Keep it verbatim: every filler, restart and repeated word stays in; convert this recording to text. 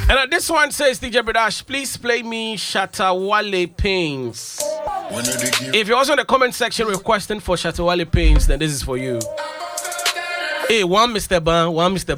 And uh, this one says, D J Bradash, please play me Shatawale Pains. If you're also in the comment section requesting for Shatawale Pains, then this is for you. Hey, one Mister Ban, one Mister